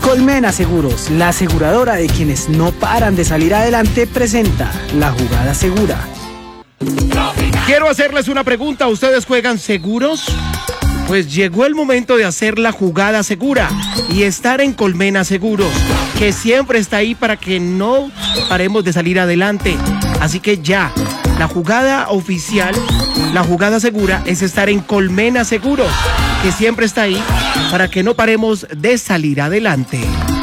Colmena Seguros, la aseguradora de quienes no paran de salir adelante, presenta La Jugada Segura. Quiero hacerles una pregunta. ¿Ustedes juegan seguros? Pues llegó el momento de hacer la jugada segura y estar en Colmena Seguros, que siempre está ahí para que no paremos de salir adelante. Así que ya, la jugada oficial, la jugada segura es estar en Colmena Seguros, que siempre está ahí para que no paremos de salir adelante.